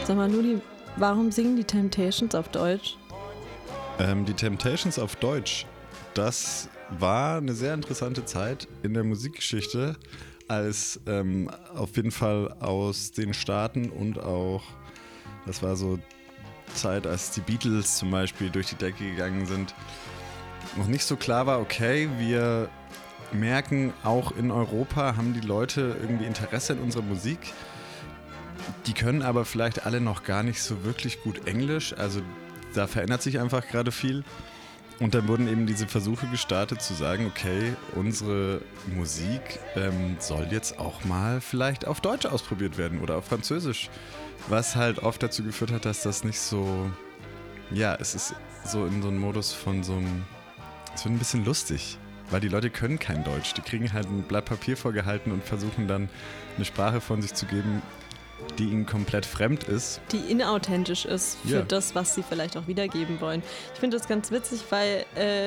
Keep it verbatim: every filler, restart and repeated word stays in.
Sag mal, Nudi, warum singen die Temptations auf Deutsch? Ähm, die Temptations auf Deutsch, das war eine sehr interessante Zeit in der Musikgeschichte, als ähm, auf jeden Fall aus den Staaten und auch, das war so Zeit, als die Beatles zum Beispiel durch die Decke gegangen sind, noch nicht so klar war, okay, wir merken, auch in Europa haben die Leute irgendwie Interesse in unserer Musik. Die können aber vielleicht alle noch gar nicht so wirklich gut Englisch, also da verändert sich einfach gerade viel. Und dann wurden eben diese Versuche gestartet zu sagen, okay, unsere Musik ähm, soll jetzt auch mal vielleicht auf Deutsch ausprobiert werden oder auf Französisch. Was halt oft dazu geführt hat, dass das nicht so, ja, es ist so in so einem Modus von so einem, es wird ein bisschen lustig, weil die Leute können kein Deutsch. Die kriegen halt ein Blatt Papier vorgehalten und versuchen dann eine Sprache von sich zu geben, die ihnen komplett fremd ist. Die inauthentisch ist für Ja. das, was sie vielleicht auch wiedergeben wollen. Ich finde das ganz witzig, weil äh,